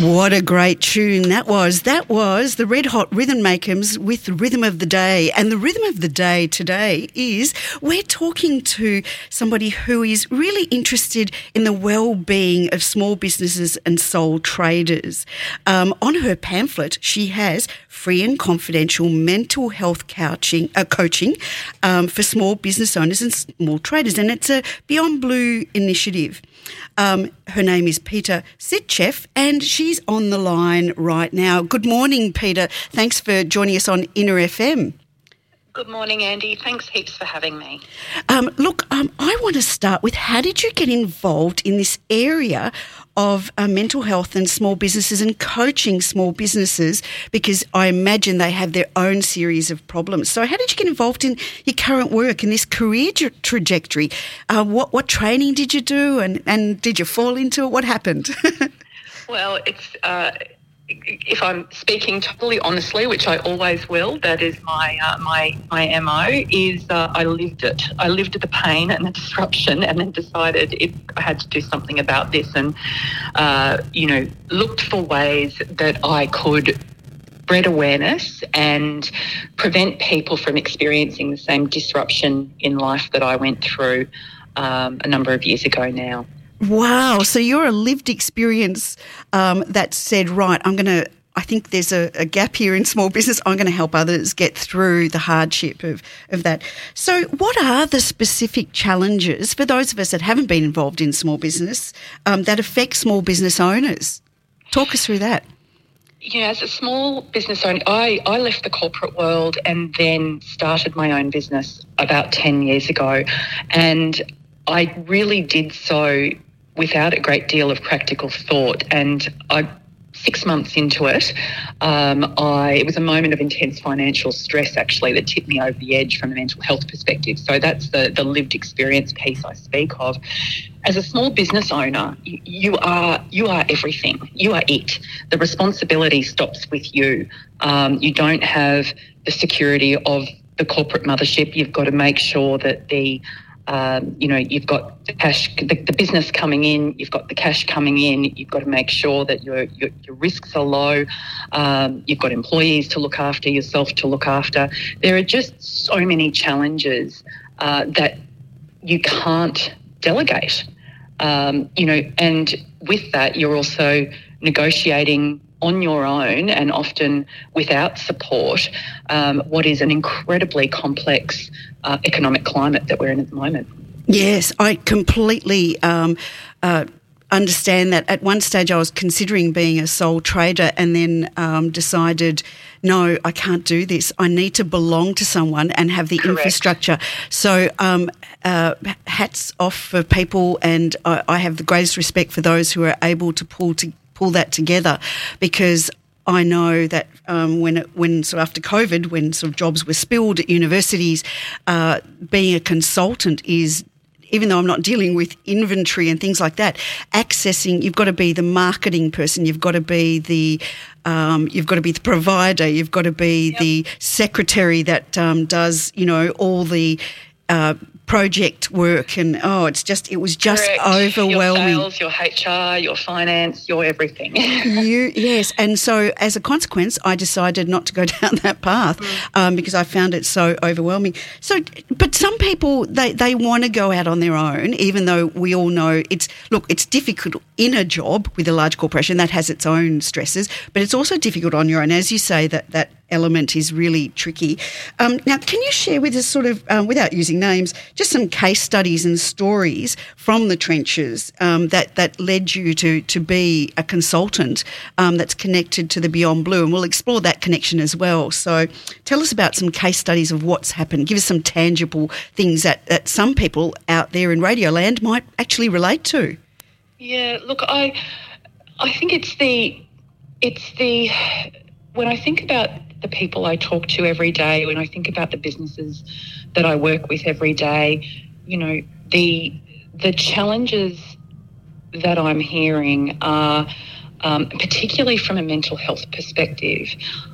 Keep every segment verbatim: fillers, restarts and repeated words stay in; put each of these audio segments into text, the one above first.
What a great tune that was. That was the Red Hot Rhythm Makers with the Rhythm of the Day. And the Rhythm of the Day today is we're talking to somebody who is really interested in the well-being of small businesses and sole traders. Um, on her pamphlet, she has free and confidential mental health coaching, uh, coaching um, for small business owners and small traders. And it's a Beyond Blue initiative. Um, her name is Peta Sitcheff, and she's on the line right now. Good morning, Peta. Thanks for joining us on Inner F M. Good morning, Andy. Thanks heaps for having me. Um, look, um, I want to start with, how did you get involved in this area of uh, mental health and small businesses and coaching small businesses? Because I imagine they have their own series of problems. So how did you get involved in your current work and this career tra- trajectory? Uh, what, what training did you do, and, and did you fall into it? What happened? Well, it's... Uh, if I'm speaking totally honestly, which I always will, that is my uh, my my M O, is uh, I lived it. I lived the pain and the disruption, and then decided it, I had to do something about this, and uh, you know, looked for ways that I could spread awareness and prevent people from experiencing the same disruption in life that I went through um, a number of years ago now. Wow. So you're a lived experience um, that said, right, I'm going to, I think there's a, a gap here in small business. I'm going to help others get through the hardship of, of that. So what are the specific challenges for those of us that haven't been involved in small business um, that affect small business owners? Talk us through that. You know, as a small business owner, I, I left the corporate world and then started my own business about ten years ago. And I really did so without a great deal of practical thought. And I, six months into it, um, I it was a moment of intense financial stress, actually, that tipped me over the edge from a mental health perspective. So that's the, the lived experience piece I speak of. As a small business owner, you, you are you are everything. You are it. The responsibility stops with you. Um, you don't have the security of the corporate mothership. You've got to make sure that the Um, you know, you've got the cash, the, the business coming in, you've got the cash coming in, you've got to make sure that your your, your risks are low, um, you've got employees to look after, yourself to look after. There are just so many challenges uh, that you can't delegate, um, you know, and with that you're also negotiating on your own and often without support, um, what is an incredibly complex uh, economic climate that we're in at the moment. Yes, I completely um, uh, understand that. At one stage I was considering being a sole trader and then um, decided, no, I can't do this. I need to belong to someone and have the Correct. infrastructure. So um, uh, hats off for people, and I, I have the greatest respect for those who are able to pull to pull that together, because I know that um, when it, when sort of after COVID, when sort of jobs were spilled at universities, uh, being a consultant is, even though I'm not dealing with inventory and things like that, accessing, you've got to be the marketing person, you've got to be the um, you've got to be the provider, you've got to be yep. the secretary that um, does, you know, all the uh, project work, and oh, it's just it was just Correct. overwhelming. Your sales, your H R, your finance, your everything. you yes, and so as a consequence, I decided not to go down that path mm. um, because I found it so overwhelming. So, but some people they they want to go out on their own, even though we all know it's look it's difficult in a job with a large corporation that has its own stresses, but it's also difficult on your own, as you say, that that element is really tricky. Um, now, can you share with us, sort of, um, without using names, just some case studies and stories from the trenches um, that that led you to to be a consultant um, that's connected to the Beyond Blue, and we'll explore that connection as well. So, tell us about some case studies of what's happened. Give us some tangible things that, that some people out there in Radioland might actually relate to. Yeah, look, I I think it's the it's the when I think about the people I talk to every day, when I think about the businesses that I work with every day, you know, the the challenges that I'm hearing are, um, particularly from a mental health perspective.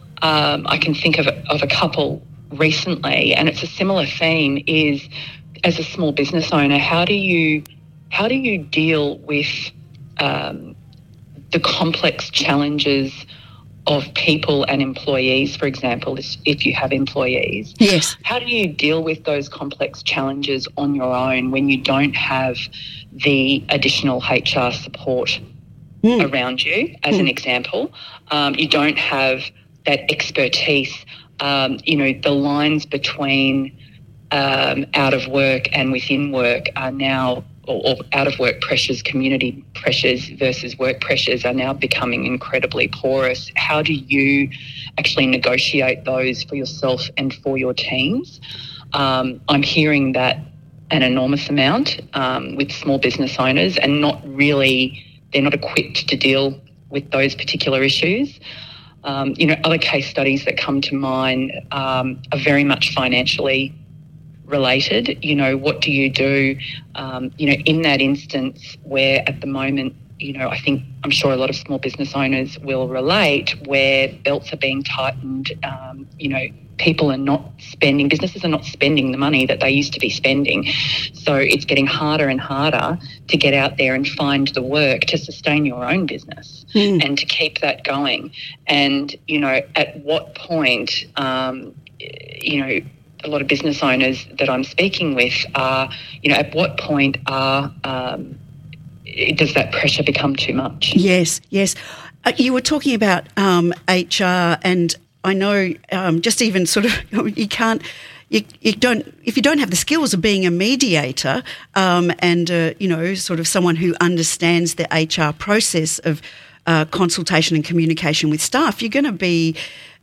Um, I can think of a, of a couple recently, and it's a similar theme, is as a small business owner, how do you how do you deal with um, the complex challenges of people and employees, for example, if you have employees. Yes. How do you deal with those complex challenges on your own when you don't have the additional H R support mm. around you, as mm. an example? Um, you don't have that expertise. Um, you know, the lines between um, out of work and within work are now, or, or out of work pressures, community pressures versus work pressures are now becoming incredibly porous. How do you actually negotiate those for yourself and for your teams? Um, I'm hearing that an enormous amount um, with small business owners, and not really, they're not equipped to deal with those particular issues. Um, you know, other case studies that come to mind um, are very much financially related. You know, what do you do, um, you know, in that instance where at the moment, you know, I think, I'm sure a lot of small business owners will relate, where belts are being tightened, um, you know, people are not spending, businesses are not spending the money that they used to be spending. So it's getting harder and harder to get out there and find the work to sustain your own business mm. and to keep that going. And, you know, at what point, um, you know, a lot of business owners that I'm speaking with are, you know, at what point are, um, does that pressure become too much? Yes, yes. Uh, you were talking about um, H R, and I know um, just even sort of you can't, you, you don't, if you don't have the skills of being a mediator um, and, uh, you know, sort of someone who understands the H R process of uh, consultation and communication with staff, you're going to be,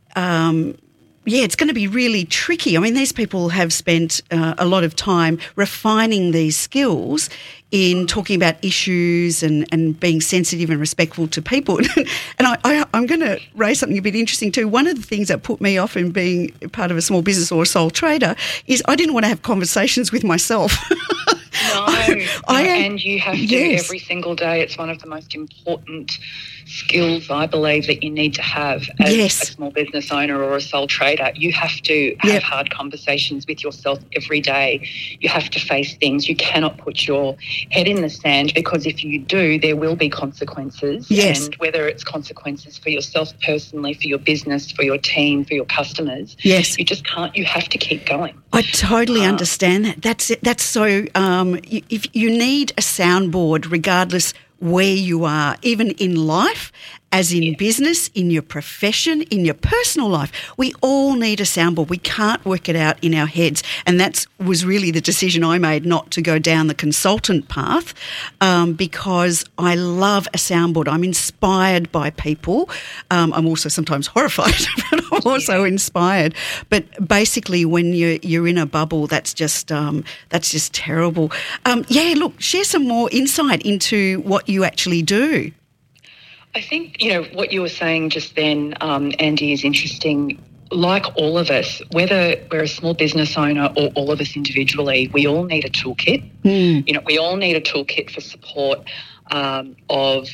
um, yeah, it's going to be really tricky. I mean, these people have spent uh, a lot of time refining these skills in talking about issues and, and being sensitive and respectful to people. And I, I, I'm going to raise something a bit interesting too. One of the things that put me off in being part of a small business or a sole trader is I didn't want to have conversations with myself. No, I, I, and you have to yes. every single day. It's one of the most important skills, I believe, that you need to have as yes. a small business owner or a sole trader. You have to have yep. hard conversations with yourself every day. You have to face things. You cannot put your head in the sand, because if you do, there will be consequences. Yes. And whether it's consequences for yourself personally, for your business, for your team, for your customers, yes. you just can't, you have to keep going. I totally uh, understand that. That's it. That's so, um, you, if you need a soundboard, regardless where you are, even in life, as in yeah. business, in your profession, in your personal life. We all need a soundboard. We can't work it out in our heads. And that was really the decision I made, not to go down the consultant path, um, because I love a soundboard. I'm inspired by people. Um, I'm also sometimes horrified, but I'm also yeah. inspired. But basically, when you're, you're in a bubble, that's just um, that's just terrible. Um, yeah, look, share some more insight into what you actually do. I think, you know, what you were saying just then, um, Andy, is interesting. Like all of us, whether we're a small business owner or all of us individually, we all need a toolkit. Mm. You know, we all need a toolkit for support um, of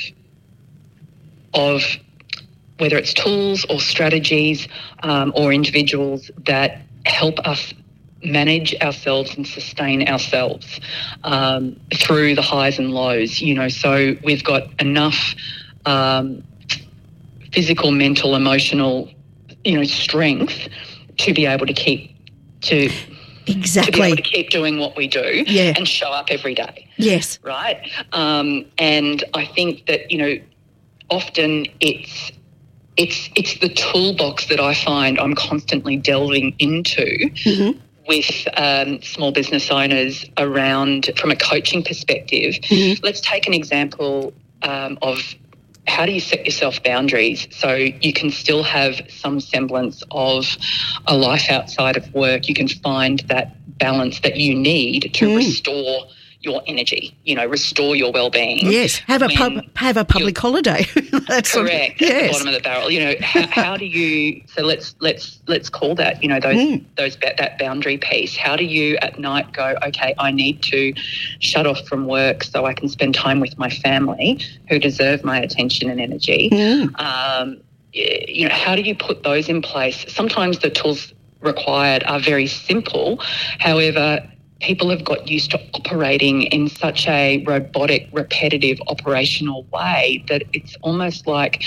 of whether it's tools or strategies um, or individuals that help us manage ourselves and sustain ourselves um, through the highs and lows. You know, so we've got enough Um, physical, mental, emotional, you know, strength to be able to keep to exactly to be able to keep doing what we do yeah. and show up every day. Yes, right. Um, and I think that, you know, often it's it's it's the toolbox that I find I'm constantly delving into. Mm-hmm. With um, small business owners around from a coaching perspective. Mm-hmm. Let's take an example um, of how do you set yourself boundaries so you can still have some semblance of a life outside of work? You can find that balance that you need to mm. restore your energy, you know, restore your well-being. Yes, have a pub, have a public holiday. That's correct. What, yes. At the bottom of the barrel. You know, how, how do you? So let's let's let's call that. You know, those mm. those that boundary piece. How do you at night go? Okay, I need to shut off from work so I can spend time with my family, who deserve my attention and energy. Mm. Um, you know, how do you put those in place? Sometimes the tools required are very simple. However, people have got used to operating in such a robotic, repetitive, operational way that it's almost like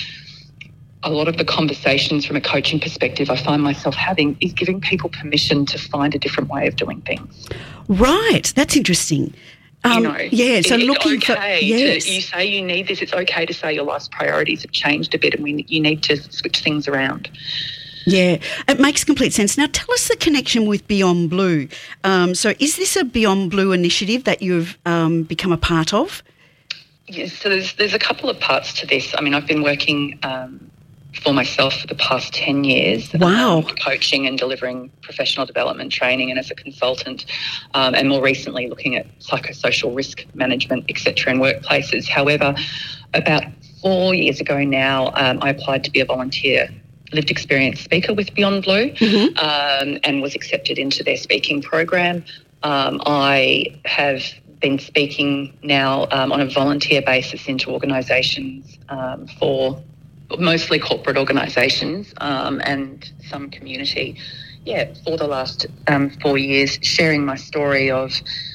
a lot of the conversations from a coaching perspective I find myself having is giving people permission to find a different way of doing things. Right, that's interesting. Um, you know, yeah, so it, looking it's for okay yes. to, you say you need this. It's okay to say your life's priorities have changed a bit, and we you need to switch things around. Yeah, it makes complete sense. Now, tell us the connection with Beyond Blue. Um, so, is this a Beyond Blue initiative that you've um, become a part of? Yes, so there's there's a couple of parts to this. I mean, I've been working Um, for myself for the past ten years. Wow. Um, coaching and delivering professional development training and as a consultant, um, and more recently looking at psychosocial risk management, et cetera, in workplaces. However, about four years ago now, um, I applied to be a volunteer lived experience speaker with Beyond Blue, mm-hmm. um, and was accepted into their speaking program. Um, I have been speaking now um, on a volunteer basis into organisations um, for mostly corporate organisations um, and some community, yeah, for the last um, four years, sharing my story of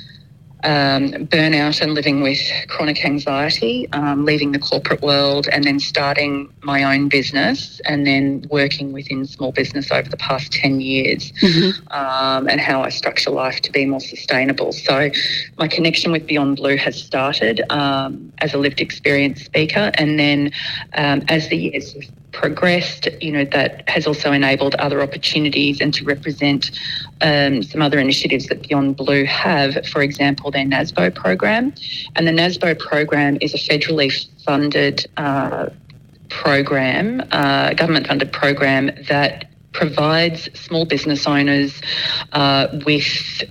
um, burnout and living with chronic anxiety, um, leaving the corporate world and then starting my own business and then working within small business over the past ten years, mm-hmm. um, and how I structure life to be more sustainable. So my connection with Beyond Blue has started um, as a lived experience speaker, and then um, as the years have progressed, you know, that has also enabled other opportunities and to represent um, some other initiatives that Beyond Blue have. For example, their NASBO program. And the NASBO program is a federally funded uh, program, uh, government-funded program that provides small business owners uh, with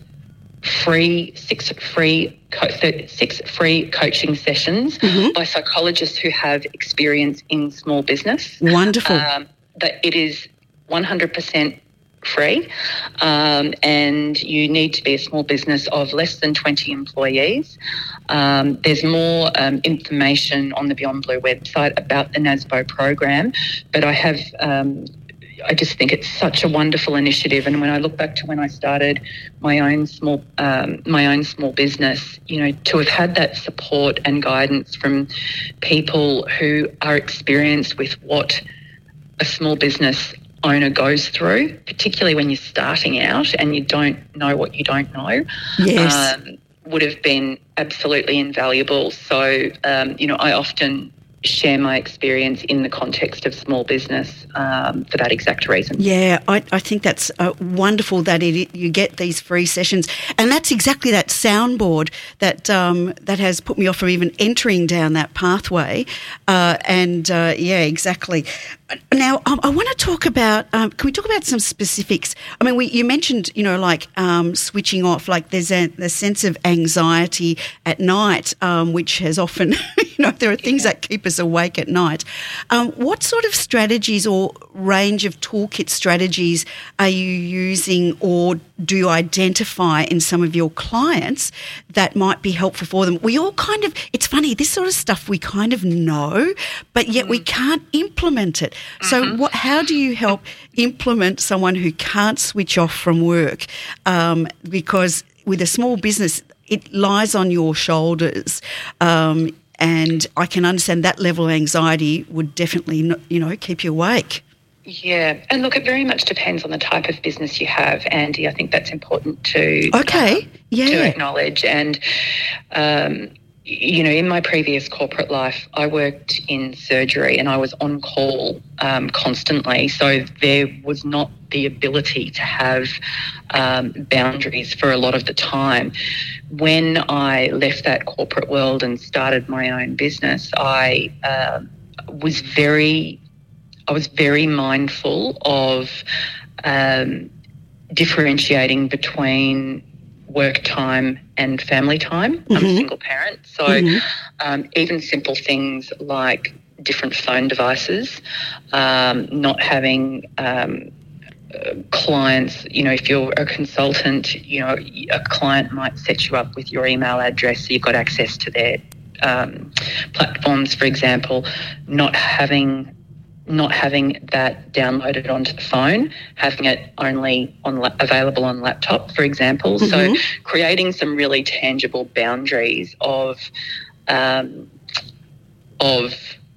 free six free co- six free coaching sessions mm-hmm. by psychologists who have experience in small business. Wonderful. Um, that it is one hundred percent free, um, and you need to be a small business of less than twenty employees. Um, there's more um, information on the Beyond Blue website about the NASBO program, but I have um, I just think it's such a wonderful initiative. And when I look back to when I started my own small um, my own small business, you know, to have had that support and guidance from people who are experienced with what a small business owner goes through, particularly when you're starting out and you don't know what you don't know, yes. um, would have been absolutely invaluable. So, um, you know, I often share my experience in the context of small business um, for that exact reason. Yeah, I, I think that's uh, wonderful that it, you get these free sessions, and that's exactly that soundboard that um, that has put me off from even entering down that pathway. Uh, and uh, yeah, exactly. Now, um, I want to talk about. Um, can we talk about some specifics? I mean, we you mentioned, you know, like um, switching off. Like there's a, a sense of anxiety at night, um, which has often, you know, there are things yeah. that keep us awake at night. Um, what sort of strategies or range of toolkit strategies are you using, or do you identify in some of your clients that might be helpful for them? We all kind of. It's funny. This sort of stuff we kind of know, but yet mm. we can't implement it. So mm-hmm. what, how do you help implement someone who can't switch off from work? Um, because with a small business, it lies on your shoulders, um, and I can understand that level of anxiety would definitely, you know, keep you awake. Yeah, and look, it very much depends on the type of business you have, Andy. I think that's important to okay, um, yeah, to acknowledge. And um, you know, in my previous corporate life, I worked in surgery and I was on call um, constantly. So there was not the ability to have um, boundaries for a lot of the time. When I left that corporate world and started my own business, I uh, was very, I was very mindful of um, differentiating between work time and family time. Mm-hmm. I'm a single parent. So mm-hmm. um, even simple things like different phone devices, um, not having um, uh, clients, you know, if you're a consultant, you know, a client might set you up with your email address so you've got access to their um, platforms, for example, not having not having that downloaded onto the phone, having it only on la- available on laptop, for example. Mm-hmm. So creating some really tangible boundaries of um, of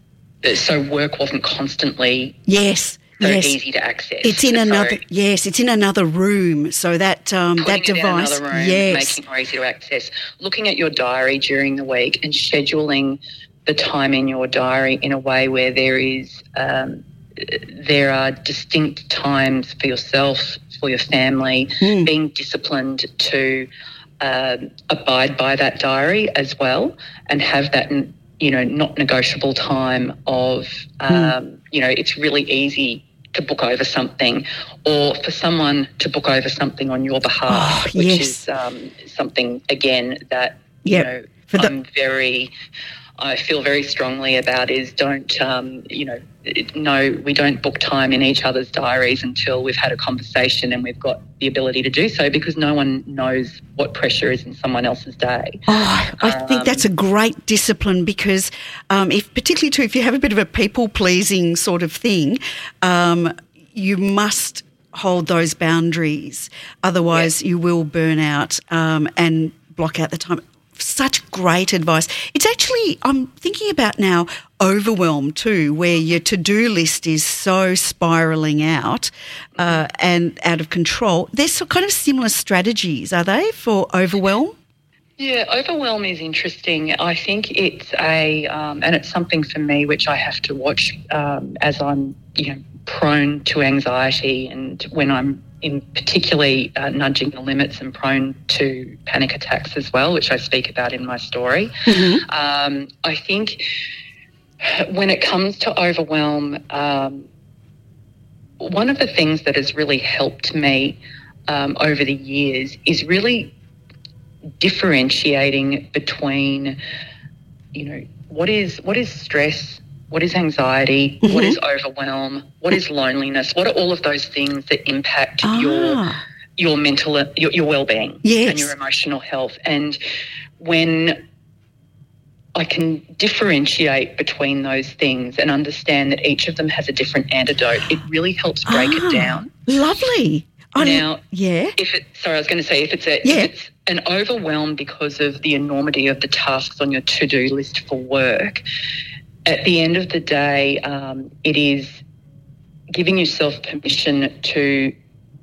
so work wasn't constantly yes. so yes. easy to access. It's in so another yes, it's in another room. So that um, that Putting it device, in another room, yes, making it more easy to access. Looking at your diary during the week and scheduling the time in your diary in a way where there is um, there are distinct times for yourself, for your family, mm. being disciplined to um, abide by that diary as well, and have that, you know, not negotiable time of, um, mm. you know, it's really easy to book over something, or for someone to book over something on your behalf, oh, which yes. is um, something, again, that, yep. you know, for the- I'm very... I feel very strongly about is don't, um, you know, no, we don't book time in each other's diaries until we've had a conversation and we've got the ability to do so, because no one knows what pressure is in someone else's day. Oh, I um, think that's a great discipline, because um, if particularly too, if you have a bit of a people-pleasing sort of thing, um, you must hold those boundaries. Otherwise, yeah. you will burn out um, and block out the time. Such great advice. It's actually, I'm thinking about now, overwhelm too, where your to-do list is so spiralling out uh, and out of control. There's some kind of similar strategies, are they, for overwhelm? Yeah, overwhelm is interesting. I think it's a, um, and it's something for me which I have to watch um, as I'm, you know, prone to anxiety, and when I'm in particularly uh, nudging the limits and prone to panic attacks as well, which I speak about in my story. Mm-hmm. Um, I think when it comes to overwhelm, um, one of the things that has really helped me um, over the years is really differentiating between, you know, what is what is stress, what is anxiety, mm-hmm. what is overwhelm, what is loneliness, what are all of those things that impact ah. your your mental, your, your well-being yes. and your emotional health. And when I can differentiate between those things and understand that each of them has a different antidote, it really helps break ah, it down. Lovely. I now, yeah. if it, sorry, I was going to say, if it's, a, yeah. if it's an overwhelm because of the enormity of the tasks on your to-do list for work, at the end of the day, um, it is giving yourself permission to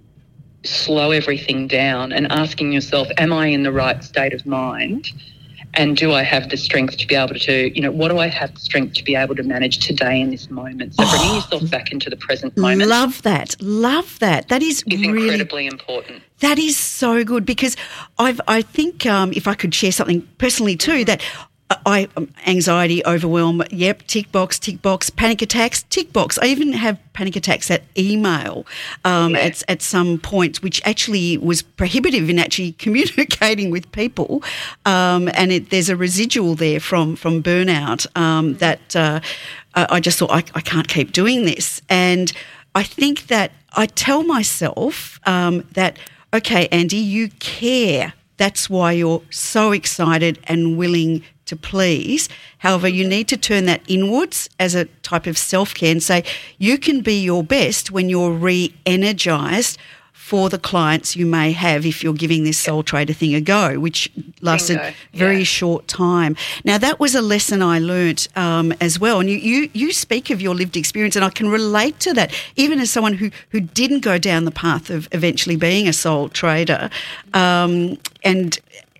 slow everything down and asking yourself, am I in the right state of mind? And do I have the strength to be able to, you know, what do I have the strength to be able to manage today in this moment? So bringing oh, yourself back into the present moment. Love that. Love that. That is, is really incredibly important. That is so good, because I've, I think um, if I could share something personally too, that I um, anxiety, overwhelm, yep, tick box, tick box, panic attacks, tick box. I even have panic attacks at email um, yeah. at, at some point, which actually was prohibitive in actually communicating with people. Um, and it, there's a residual there from, from burnout um, that uh, I just thought, I, I can't keep doing this. And I think that I tell myself um, that, okay, Andy, you care. That's why you're so excited and willing to please. However, you need to turn that inwards as a type of self-care and say you can be your best when you're re-energised for the clients you may have if you're giving this Soul Trader thing a go, which lasted Bingo. very yeah. short time. Now, that was a lesson I learnt um, as well. And you, you, you speak of your lived experience, and I can relate to that, even as someone who, who didn't go down the path of eventually being a Soul Trader um, and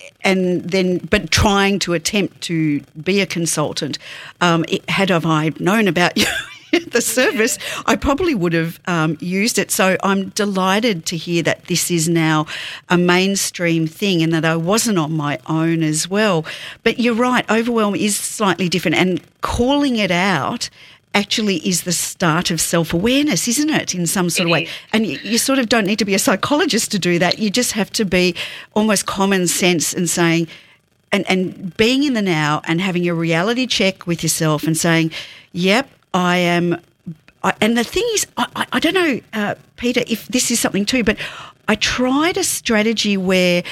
and then but trying to attempt to be a consultant. Um, it, had I known about you, the service, I probably would have um, used it. So I'm delighted to hear that this is now a mainstream thing and that I wasn't on my own as well. But you're right, overwhelm is slightly different, and calling it out actually is the start of self-awareness, isn't it, in some sort it of way? Is. And you, you sort of don't need to be a psychologist to do that. You just have to be almost common sense and saying, and, and being in the now and having a reality check with yourself and saying, yep, I am. I, and the thing is, I, I, I don't know, uh, Peter, if this is something too, but I tried a strategy where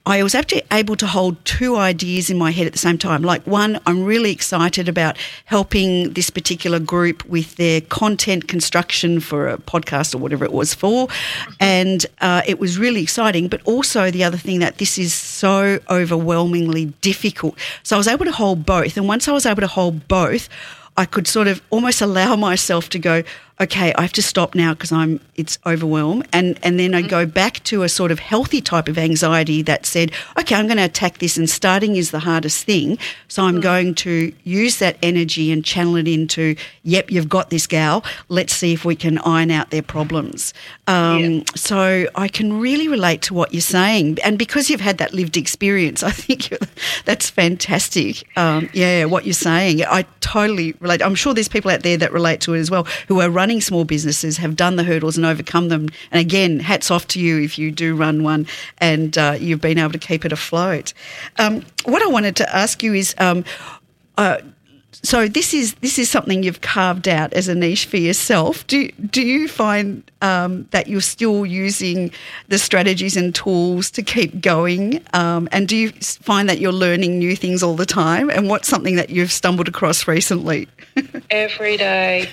I was actually able to hold two ideas in my head at the same time. Like one, I'm really excited about helping this particular group with their content construction for a podcast or whatever it was for. And uh, it was really exciting. But also the other thing, that this is so overwhelmingly difficult. So I was able to hold both. And once I was able to hold both, I could sort of almost allow myself to go, okay, I have to stop now because I'm it's overwhelmed, and and then I go back to a sort of healthy type of anxiety that said, okay, I'm going to attack this, and starting is the hardest thing, so I'm going to use that energy and channel it into, yep, you've got this, gal, let's see if we can iron out their problems. Um, yeah. So I can really relate to what you're saying, and because you've had that lived experience, I think you're, that's fantastic. Um, yeah, what you're saying, I totally relate. I'm sure there's people out there that relate to it as well, who are running small businesses, have done the hurdles and overcome them. And again, hats off to you if you do run one and uh, you've been able to keep it afloat. Um, what I wanted to ask you is, um, uh, so this is this is something you've carved out as a niche for yourself. Do do you find um, that you're still using the strategies and tools to keep going? Um, and do you find that you're learning new things all the time? And what's something that you've stumbled across recently? Every day.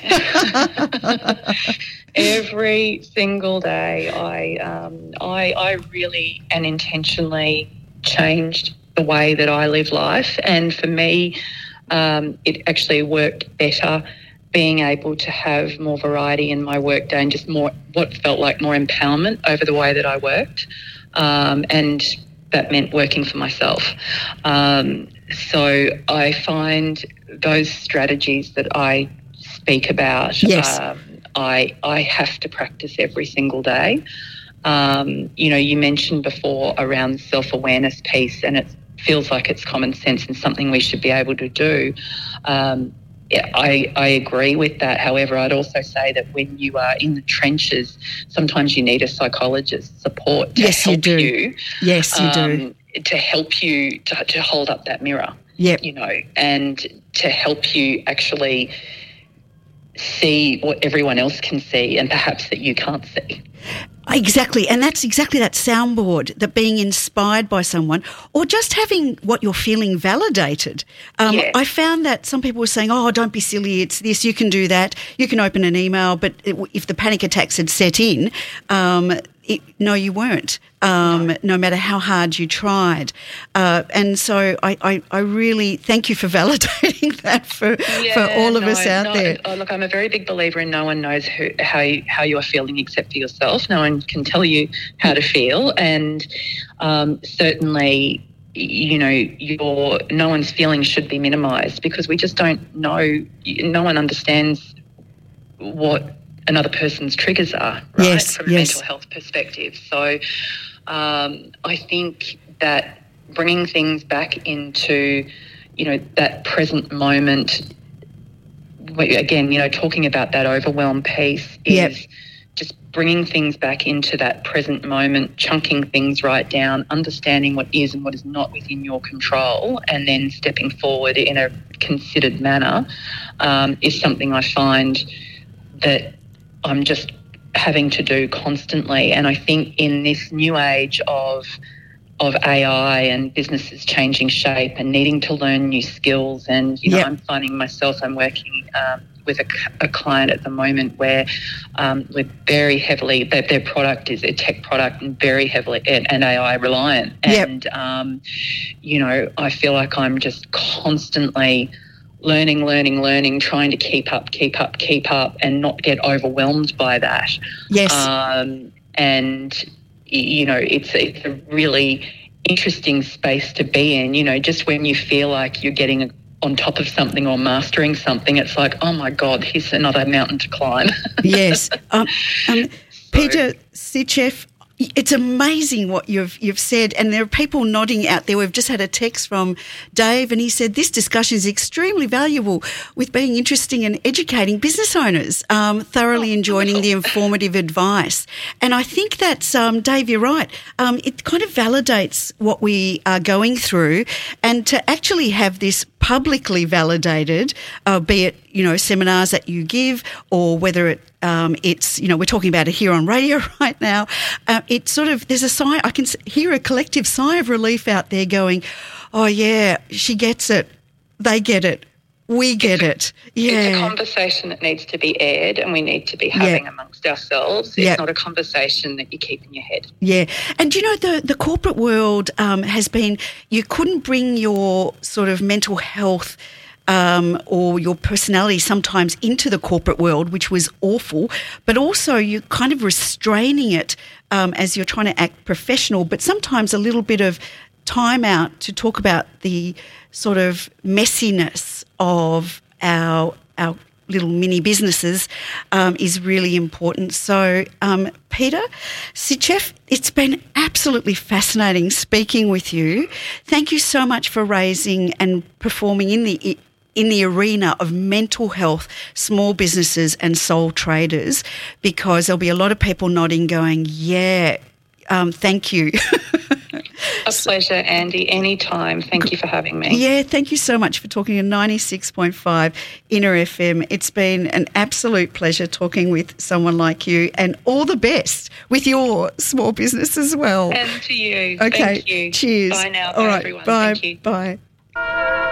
Every single day. I, um, I, I really and intentionally changed the way that I live life. And for me, Um, it actually worked better being able to have more variety in my work day and just more what felt like more empowerment over the way that I worked. Um, and that meant working for myself. Um, so I find those strategies that I speak about, yes. um, I, I have to practice every single day. Um, you know, you mentioned before around the self-awareness piece, and it's feels like it's common sense and something we should be able to do. Um, I, I agree with that. However, I'd also say that when you are in the trenches, sometimes you need a psychologist's support to yes, help you. Do. you. Yes, you um, do. To help you to, to hold up that mirror. Yep. You know, and to help you actually see what everyone else can see and perhaps that you can't see. Exactly, and that's exactly that soundboard, that being inspired by someone or just having what you're feeling validated. Um, yes. I found that some people were saying, oh, don't be silly, it's this, you can do that, you can open an email, but it, if the panic attacks had set in, um, it, no, you weren't, um, no. no matter how hard you tried. Uh, and so I, I, I really thank you for validating that for, yeah, for all of no, us out no, there. Oh, look, I'm a very big believer in no one knows who, how, you, how you are feeling except for yourself. No one can tell you how to feel, and um, certainly, you know, your no one's feelings should be minimised because we just don't know. No one understands what another person's triggers are, right? Yes, from a yes. mental health perspective. So, um, I think that bringing things back into, you know, that present moment. Again, you know, talking about that overwhelm piece is. Yep. Just bringing things back into that present moment, chunking things right down, understanding what is and what is not within your control, and then stepping forward in a considered manner um, is something I find that I'm just having to do constantly. And I think in this new age of of A I and businesses changing shape and needing to learn new skills, and, you know, yep. I'm finding myself, I'm working um, with a, a client at the moment where um, we're very heavily, their, their product is a tech product and very heavily and, and A I reliant. And, yep. um, you know, I feel like I'm just constantly learning, learning, learning, trying to keep up, keep up, keep up and not get overwhelmed by that. Yes. Um, and, you know, it's, it's a really interesting space to be in, you know, just when you feel like you're getting a on top of something or mastering something, it's like, oh my God, here's another mountain to climb. Yes. Um, um, so, Peter Sitcheff, it's amazing what you've you've said, and there are people nodding out there. We've just had a text from Dave, and he said this discussion is extremely valuable with being interesting and educating business owners, um, thoroughly oh, enjoying wonderful. The informative advice. And I think that's, um, Dave, you're right. Um, it kind of validates what we are going through, and to actually have this publicly validated, uh, be it you know, seminars that you give, or whether it um, it's, you know, we're talking about it here on radio right now. Uh, it's sort of, there's a sigh, I can hear a collective sigh of relief out there going, oh yeah, she gets it, they get it, we get it. Yeah. It's a conversation that needs to be aired and we need to be having yeah. amongst ourselves. It's yeah. not a conversation that you keep in your head. Yeah. And you know, the, the corporate world um, has been, you couldn't bring your sort of mental health um, or your personality sometimes into the corporate world, which was awful, but also you're kind of restraining it um, as you're trying to act professional, but sometimes a little bit of time out to talk about the sort of messiness of our our little mini businesses um, is really important. So, um, Peter Sitchef, it's been absolutely fascinating speaking with you. Thank you so much for raising and performing in the in the arena of mental health, small businesses and sole traders, because there'll be a lot of people nodding going, yeah, um, thank you. A pleasure, Andy. Anytime. Thank you for having me. Yeah, thank you so much for talking to ninety-six point five Inner F M. It's been an absolute pleasure talking with someone like you, and all the best with your small business as well. And to you. Okay. Thank you. Cheers. Bye now. All Bye, right. everyone. Bye. Thank you. Bye.